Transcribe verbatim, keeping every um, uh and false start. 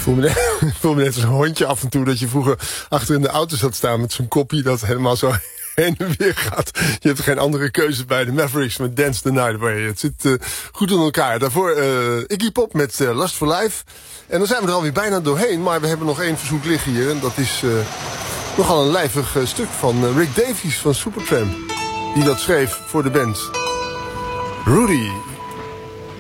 voel me net, ik voel me net als een hondje af en toe, dat je vroeger achter in de auto zat staan met zo'n koppie dat helemaal zo heen en weer gaat. Je hebt geen andere keuze bij de Mavericks met Dance the Night Away. Het zit uh, goed in elkaar. Daarvoor uh, Iggy Pop met uh, Lust for Life. En dan zijn we er alweer bijna doorheen, maar we hebben nog één verzoek liggen hier. En dat is uh, nogal een lijvig uh, stuk van uh, Rick Davies van Supertramp. Die dat schreef voor de band. Rudy.